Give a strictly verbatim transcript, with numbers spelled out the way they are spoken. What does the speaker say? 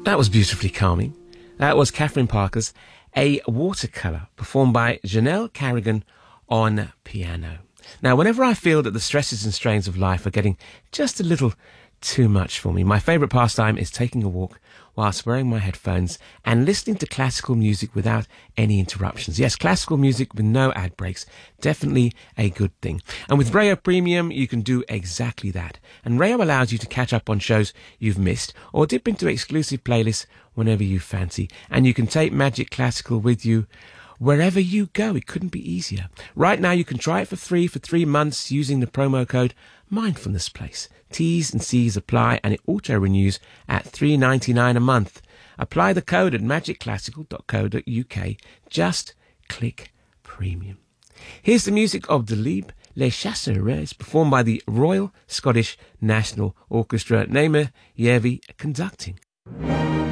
That was beautifully calming. That was Catherine Parker's A Watercolour, performed by Janelle Carrigan on piano. Now, whenever I feel that the stresses and strains of life are getting just a little too much for me, my favourite pastime is taking a walk whilst wearing my headphones and listening to classical music without any interruptions. Yes, classical music with no ad breaks, definitely a good thing. And with Rayo Premium, you can do exactly that. And Rayo allows you to catch up on shows you've missed or dip into exclusive playlists whenever you fancy. And you can take Magic Classical with you wherever you go. It couldn't be easier. Right now, you can try it for free for three months using the promo code Mindfulness Place. T's and C's apply, and it auto renews at three dollars and ninety-nine cents a month. Apply the code at magic classical dot co dot uk. Just click premium. Here's the music of Delibes Les Chasseurs, performed by the Royal Scottish National Orchestra. Naima Yevi conducting.